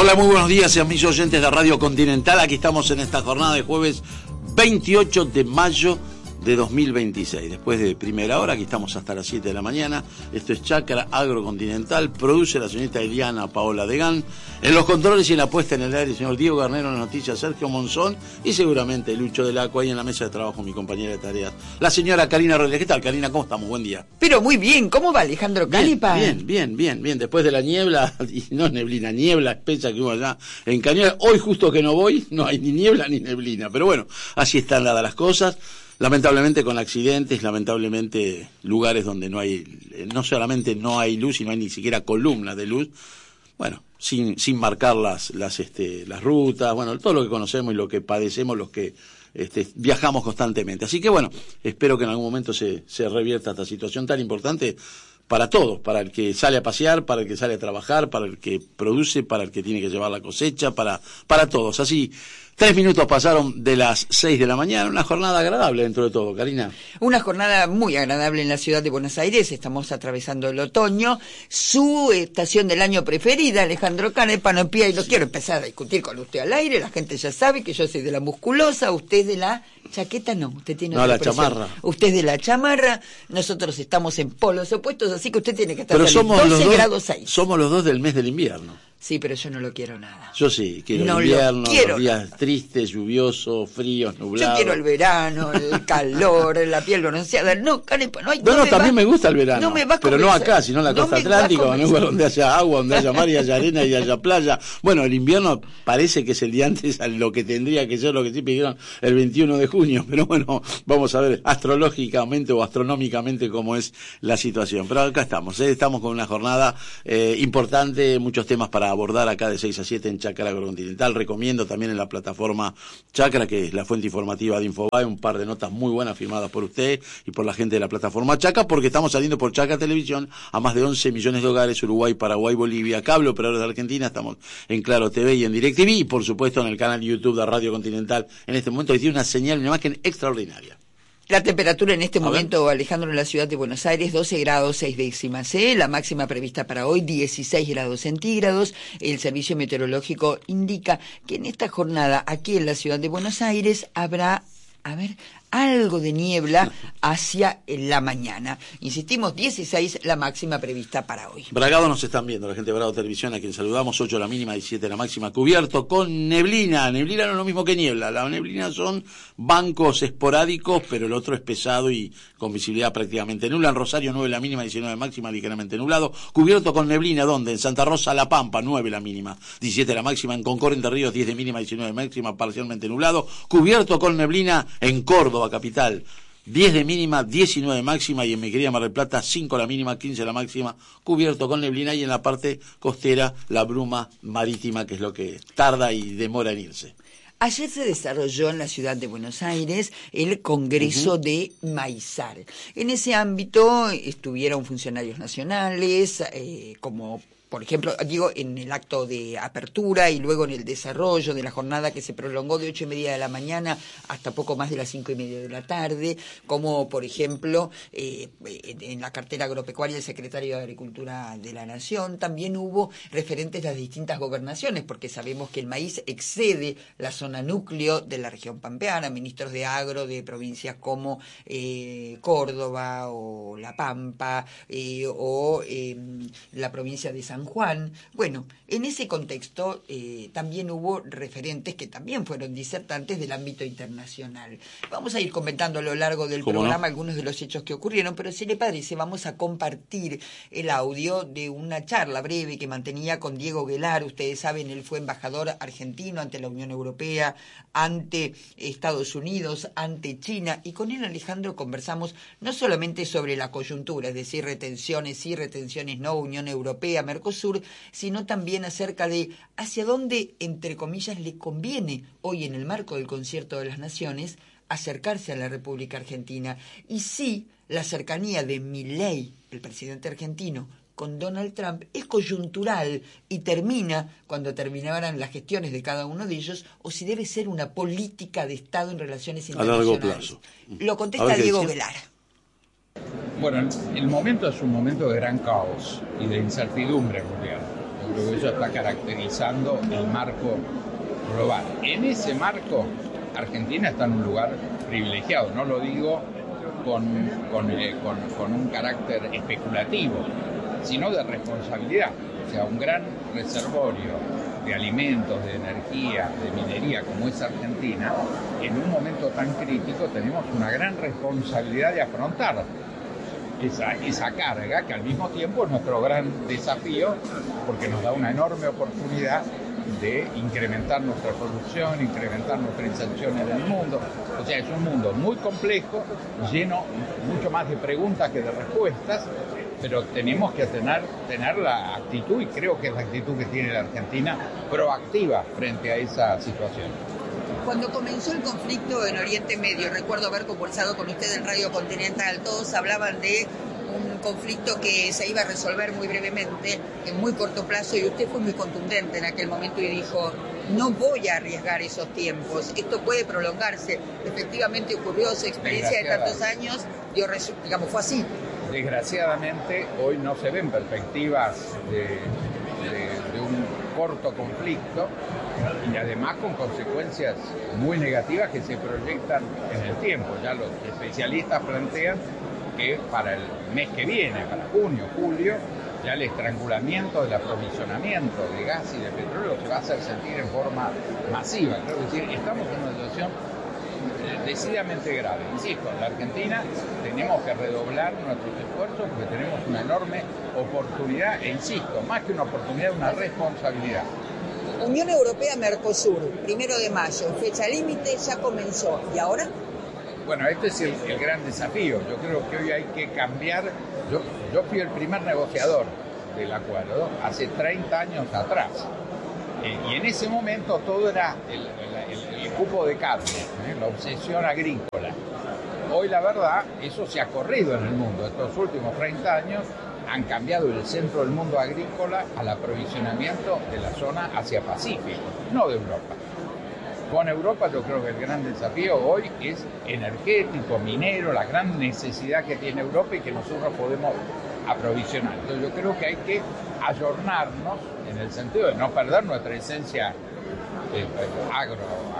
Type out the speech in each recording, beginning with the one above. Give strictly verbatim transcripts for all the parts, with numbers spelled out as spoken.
Hola, muy buenos días, sean mis oyentes de Radio Continental. Aquí estamos en esta jornada de jueves veintiocho de mayo de dos mil veintiséis. Después de primera hora, aquí estamos hasta las siete de la mañana. Esto es Chácara Agrocontinental. Produce la señorita Eliana Paola Degán. En los controles y en la puesta en el aire, el señor Diego Garnero, en las noticias, Sergio Monzón. Y seguramente Lucho del Acua. Y en la mesa de trabajo, mi compañera de tareas, la señora Karina Rodríguez. ¿Qué tal, Karina? ¿Cómo estamos? Buen día. Pero muy bien. ¿Cómo va, Alejandro Canepa? Bien, bien, bien, bien. Después de la niebla, y no neblina, niebla espesa que hubo allá en Cañuelas. Hoy, justo que no voy, no hay ni niebla ni neblina. Pero bueno, así están dadas las cosas. Lamentablemente con accidentes, lamentablemente lugares donde no hay, no solamente no hay luz, sino hay ni siquiera columnas de luz, bueno, sin sin marcar las las este las rutas, bueno, todo lo que conocemos y lo que padecemos los que este, viajamos constantemente. Así que bueno, espero que en algún momento se se revierta esta situación tan importante para todos, para el que sale a pasear, para el que sale a trabajar, para el que produce, para el que tiene que llevar la cosecha, para para todos. Así, tres minutos pasaron de las seis de la mañana, una jornada agradable dentro de todo, Karina. Una jornada muy agradable en la ciudad de Buenos Aires, estamos atravesando el otoño, su estación del año preferida, Alejandro Canepa, no pía, y no quiero empezar a discutir con usted al aire, la gente ya sabe que yo soy de la musculosa, usted de la chaqueta, no, usted tiene no, otra la expresión. chamarra. Usted de la chamarra, nosotros estamos en polos opuestos, así que usted tiene que estar Pero somos doce los dos, grados seis. Somos los dos del mes del invierno. Sí, pero yo no lo quiero nada. Yo sí, quiero no el invierno, quiero los días tristes, lluviosos, fríos, nublados. Yo quiero el verano, el calor, la piel bronceada. No, Canepa, no hay... No, no, no también va, me gusta el verano, no me va pero no acá, sino en la costa no atlántica, en un lugar donde haya agua, donde haya mar y haya arena y haya playa. Bueno, el invierno parece que es el día antes a lo que tendría que ser, lo que sí pidieron el veintiuno de junio, pero bueno, vamos a ver astrológicamente o astronómicamente cómo es la situación. Pero acá estamos, ¿eh? Estamos con una jornada eh, importante, muchos temas para abordar acá de seis a siete en Chácara Agrocontinental. Recomiendo también en la plataforma Chácara, que es la fuente informativa de Infobae, un par de notas muy buenas firmadas por usted y por la gente de la plataforma Chácara, porque estamos saliendo por Chácara Televisión a más de once millones de hogares, Uruguay, Paraguay, Bolivia, cable, operadores de Argentina, estamos en Claro T V y en DirecTV, y por supuesto en el canal YouTube de Radio Continental. En este momento tiene una señal, una imagen extraordinaria. La temperatura en este momento, Alejandro, en la ciudad de Buenos Aires, doce grados seis décimas, ¿eh? La máxima prevista para hoy, dieciséis grados centígrados. El servicio meteorológico indica que en esta jornada, aquí en la ciudad de Buenos Aires, habrá, a ver, algo de niebla hacia la mañana. Insistimos, dieciséis la máxima prevista para hoy. Bragado nos están viendo, la gente de Bragado Televisión, a quien saludamos, ocho la mínima, diecisiete la máxima, cubierto con neblina. Neblina no es lo mismo que niebla, la neblina son bancos esporádicos, pero el otro es pesado y con visibilidad prácticamente nula. En Rosario, nueve la mínima, diecinueve máxima, ligeramente nublado. Cubierto con neblina, ¿dónde? En Santa Rosa, La Pampa, nueve la mínima, diecisiete la máxima. En Concordia, Entre Ríos, diez de mínima, diecinueve máxima, parcialmente nublado. Cubierto con neblina en Córdoba capital, diez de mínima, diecinueve máxima, y en mi querida Mar del Plata, cinco la mínima, quince la máxima, cubierto con neblina, y en la parte costera la bruma marítima, que es lo que tarda y demora en irse. Ayer se desarrolló en la ciudad de Buenos Aires el Congreso uh-huh. de Maizar. En ese ámbito estuvieron funcionarios nacionales, eh, como por ejemplo, digo, en el acto de apertura y luego en el desarrollo de la jornada que se prolongó de ocho y media de la mañana hasta poco más de las cinco y media de la tarde, como por ejemplo eh, en la cartera agropecuaria el secretario de Agricultura de la Nación. También hubo referentes de las distintas gobernaciones, porque sabemos que el maíz excede la zona núcleo de la región pampeana, ministros de agro de provincias como eh, Córdoba o La Pampa eh, o eh, la provincia de San Juan. Bueno, en ese contexto eh, también hubo referentes que también fueron disertantes del ámbito internacional. Vamos a ir comentando a lo largo del programa no? algunos de los hechos que ocurrieron, pero si le parece vamos a compartir el audio de una charla breve que mantenía con Diego Guelar. Ustedes saben, él fue embajador argentino ante la Unión Europea, ante Estados Unidos, ante China, y con él, Alejandro, conversamos no solamente sobre la coyuntura, es decir, retenciones sí, retenciones no, Unión Europea, Mercosur, sino también acerca de hacia dónde, entre comillas, le conviene hoy en el marco del Concierto de las Naciones acercarse a la República Argentina, y si la cercanía de Milei, el presidente argentino, con Donald Trump es coyuntural y termina cuando terminaran las gestiones de cada uno de ellos, o si debe ser una política de Estado en relaciones internacionales. A largo plazo. Lo contesta Diego Guelar. Bueno, el momento es un momento de gran caos y de incertidumbre mundial. creo que eso está caracterizando el marco global. En ese marco, Argentina está en un lugar privilegiado, no lo digo con, con, eh, con, con un carácter especulativo, sino de responsabilidad. O sea, un gran reservorio de alimentos, de energía, de minería como es Argentina, en un momento tan crítico tenemos una gran responsabilidad de afrontar esa, esa carga, que al mismo tiempo es nuestro gran desafío, porque nos da una enorme oportunidad de incrementar nuestra producción, incrementar nuestra inserción en el mundo. O sea, es un mundo muy complejo, lleno mucho más de preguntas que de respuestas, pero tenemos que tener, tener la actitud, y creo que es la actitud que tiene la Argentina, proactiva frente a esa situación. Cuando comenzó el conflicto en Oriente Medio, recuerdo haber conversado con usted en Radio Continental, todos hablaban de un conflicto que se iba a resolver muy brevemente, en muy corto plazo, y usted fue muy contundente en aquel momento y dijo: no voy a arriesgar esos tiempos, esto puede prolongarse. Efectivamente ocurrió, su experiencia de tantos años, dio, digamos, fue así. Desgraciadamente, hoy no se ven perspectivas de, de, de un corto conflicto, y además con consecuencias muy negativas que se proyectan en el tiempo. Ya los especialistas plantean que para el mes que viene, para junio, julio, ya el estrangulamiento del aprovisionamiento de gas y de petróleo se va a hacer sentir en forma masiva. Quiero decir, estamos en una situación decididamente grave. Insisto, en la Argentina tenemos que redoblar nuestros esfuerzos porque tenemos una enorme oportunidad, e insisto, más que una oportunidad, una responsabilidad. Unión Europea-Mercosur, primero de mayo, fecha límite, ya comenzó. ¿Y ahora? Bueno, este es el, el gran desafío. Yo creo que hoy hay que cambiar. Yo, yo fui el primer negociador del acuerdo hace treinta años atrás. Eh, y en ese momento todo era el, el, el, el cupo de carne, ¿eh? La obsesión agrícola. Hoy, la verdad, eso se ha corrido en el mundo. Estos últimos treinta años han cambiado el centro del mundo agrícola al aprovisionamiento de la zona Asia-Pacífico, no de Europa. Con Europa yo creo que el gran desafío hoy es energético, minero, la gran necesidad que tiene Europa y que nosotros podemos aprovisionar. Entonces yo creo que hay que ayornarnos en el sentido de no perder nuestra esencia eh, agro,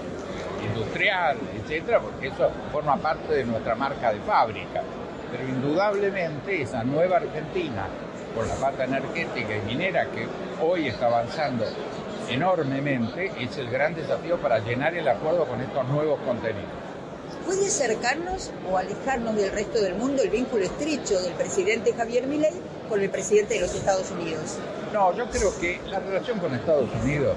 industrial, etcétera, porque eso forma parte de nuestra marca de fábrica. Pero indudablemente esa nueva Argentina, por la parte energética y minera que hoy está avanzando enormemente, es el gran desafío para llenar el acuerdo con estos nuevos contenidos. ¿Puede acercarnos o alejarnos del resto del mundo el vínculo estrecho del presidente Javier Milei con el presidente de los Estados Unidos? No, yo creo que la relación con Estados Unidos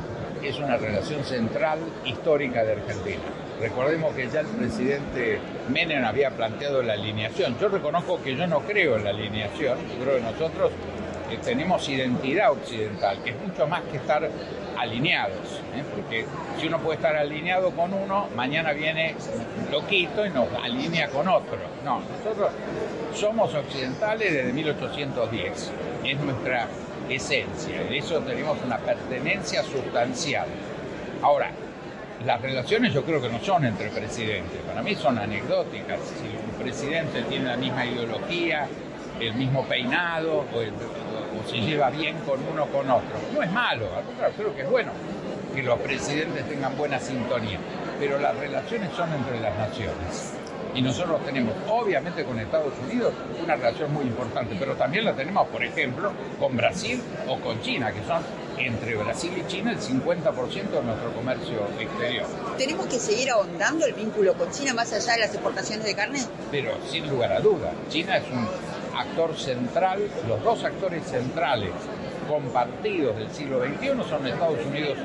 es una relación central histórica de Argentina. Recordemos que ya el presidente Menem había planteado la alineación. Yo reconozco que yo no creo en la alineación. Yo creo que nosotros eh, tenemos identidad occidental, que es mucho más que estar alineados, ¿eh? Porque si uno puede estar alineado con uno, mañana viene loquito y nos alinea con otro. No, nosotros somos occidentales desde mil ochocientos diez. Es nuestra esencia. De eso tenemos una pertenencia sustancial. Ahora, las relaciones yo creo que no son entre presidentes, para mí son anecdóticas. Si un presidente tiene la misma ideología, el mismo peinado, o, el, o, o se lleva bien con uno o con otro, no es malo, al contrario, creo que es bueno que los presidentes tengan buena sintonía, pero las relaciones son entre las naciones. Y nosotros tenemos, obviamente, con Estados Unidos una relación muy importante, pero también la tenemos, por ejemplo, con Brasil o con China, que son entre Brasil y China el cincuenta por ciento de nuestro comercio exterior. ¿Tenemos que seguir ahondando el vínculo con China más allá de las exportaciones de carne? Pero sin lugar a duda, China es un actor central, los dos actores centrales compartidos del siglo veintiuno son Estados Unidos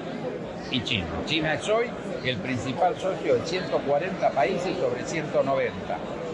y China. China es hoy el principal socio de ciento cuarenta países sobre ciento noventa.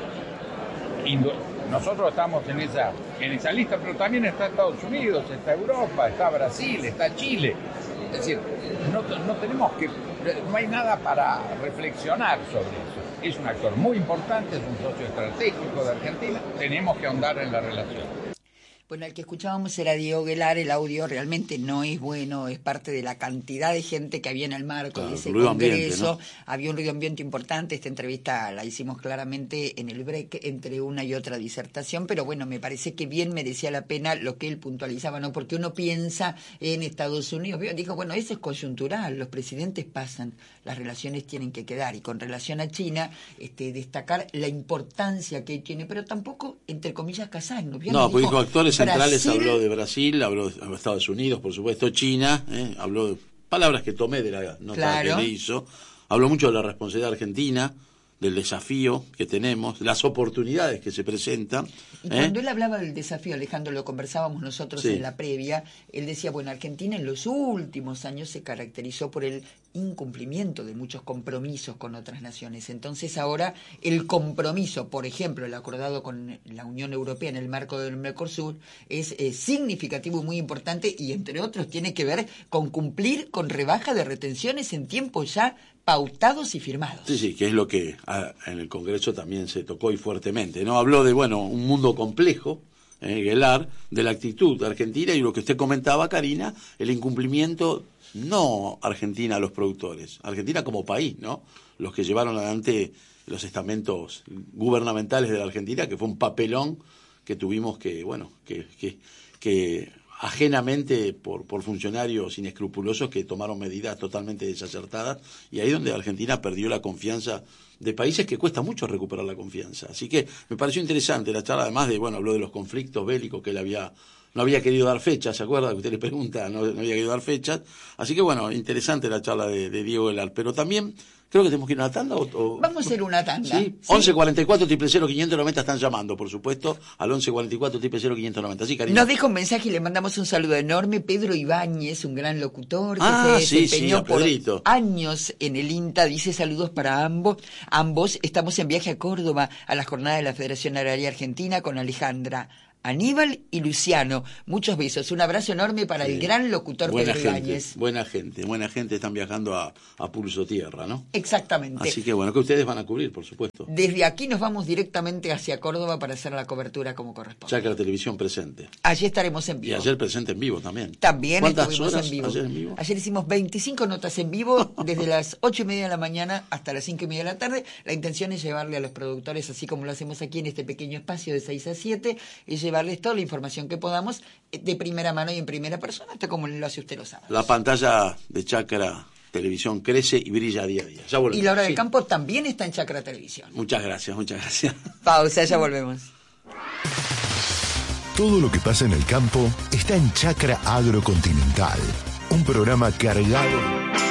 Indu- Nosotros estamos en esa, en esa lista, pero también está Estados Unidos, está Europa, está Brasil, está Chile. Es decir, no, no tenemos que, no hay nada para reflexionar sobre eso. Es un actor muy importante, es un socio estratégico de Argentina, tenemos que ahondar en la relación. Bueno, el que escuchábamos era Diego Guelar, el audio realmente no es bueno, es parte de la cantidad de gente que había en el marco claro, de ese congreso, ambiente, ¿no? Había un ruido ambiente importante, esta entrevista la hicimos claramente en el break entre una y otra disertación, pero bueno, me parece que bien merecía la pena lo que él puntualizaba, ¿no? Porque uno piensa en Estados Unidos, dijo, bueno, eso es coyuntural, los presidentes pasan, las relaciones tienen que quedar, y con relación a China, este, destacar la importancia que tiene, pero tampoco, entre comillas, casarnos. No, porque dijo actores centrales, Brasil, habló de Brasil, habló de Estados Unidos, por supuesto, China, ¿eh? Habló de palabras que tomé de la nota claro. que le hizo, habló mucho de la responsabilidad argentina, del desafío que tenemos, las oportunidades que se presentan. Y cuando ¿eh? él hablaba del desafío, Alejandro, lo conversábamos nosotros sí. en la previa, él decía, bueno, Argentina en los últimos años se caracterizó por el incumplimiento de muchos compromisos con otras naciones. Entonces ahora el compromiso, por ejemplo, el acordado con la Unión Europea en el marco del Mercosur, es eh, significativo y muy importante, y entre otros tiene que ver con cumplir con rebaja de retenciones en tiempos ya pautados y firmados. Sí, sí, que es lo que a, en el Congreso también se tocó y fuertemente, ¿no? Habló de, bueno, un mundo complejo, eh, Guelar, de la actitud argentina y lo que usted comentaba, Karina, el incumplimiento, no Argentina a los productores, Argentina como país, ¿no? Los que llevaron adelante los estamentos gubernamentales de la Argentina, que fue un papelón que tuvimos que, bueno, que... que, que ajenamente por, por funcionarios inescrupulosos que tomaron medidas totalmente desacertadas, y ahí es donde Argentina perdió la confianza de países que cuesta mucho recuperar la confianza. Así que me pareció interesante la charla, además de, bueno, habló de los conflictos bélicos que él había, no había querido dar fechas, ¿se acuerda? Que usted le pregunta, no, no había querido dar fechas. Así que bueno, interesante la charla de, de Diego Guelar, pero también creo que tenemos que ir a una tanda. O, o... Vamos a hacer una tanda. ¿Sí? ¿Sí? once cuarenta y cuatro, cero cero, quinientos noventa están llamando, por supuesto, al once cuarenta y cuatro, cero cero, quinientos noventa. Sí, Karina. Nos deja un mensaje y le mandamos un saludo enorme. Pedro Ibáñez, un gran locutor que ah, se sí, desempeñó sí, por Pedrito. años en el INTA. Dice saludos para ambos. Ambos estamos en viaje a Córdoba a las jornadas de la Federación Agraria Argentina con Alejandra, Aníbal y Luciano. Muchos besos. Un abrazo enorme para sí. el gran locutor buena Pedro gente, Ibáñez. Buena gente, buena gente. Están viajando a, a pulso tierra, ¿no? Exactamente. Así que bueno, que ustedes van a cubrir, por supuesto. Desde aquí nos vamos directamente hacia Córdoba para hacer la cobertura como corresponde. Ya que la televisión presente. Allí estaremos en vivo. Y ayer presente en vivo también. También ¿Cuántas estuvimos horas en vivo? Ayer en vivo. Ayer hicimos veinticinco notas en vivo desde las ocho y media de la mañana hasta las cinco y media de la tarde. La intención es llevarle a los productores, así como lo hacemos aquí en este pequeño espacio de seis a siete, y llevarles toda la información que podamos de primera mano y en primera persona, hasta como lo hace usted los sábados. La pantalla de Chacra Televisión crece y brilla día a día. Ya volvemos. Y la hora del sí. campo también está en Chacra Televisión. Muchas gracias, muchas gracias. Pausa, ya volvemos. Todo lo que pasa en el campo está en Chacra Agrocontinental, un programa cargado